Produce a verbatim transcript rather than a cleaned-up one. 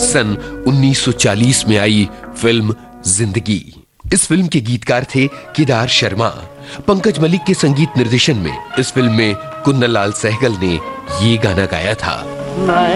सन उन्नीस सौ चालीस में आई फिल्म जिंदगी। इस फिल्म के गीतकार थे केदार शर्मा। पंकज मलिक के संगीत निर्देशन में इस फिल्म में कुन्नलाल सहगल ने ये गाना गाया था।